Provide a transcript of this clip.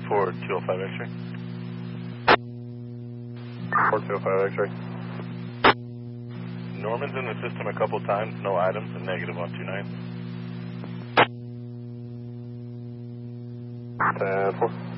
for 205 X-ray. 4205 X-ray. Norman's in the system a couple times, no items, and negative on 29. 10-4.